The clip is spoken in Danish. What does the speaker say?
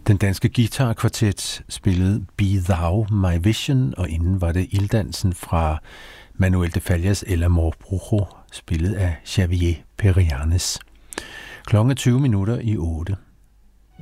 Den danske guitarkvartet spillede Be Thou My Vision, og inden var det ilddansen fra Manuel de Fallas El Amor Brujo, spillet af Xavier Perianes. Klokken 20:20.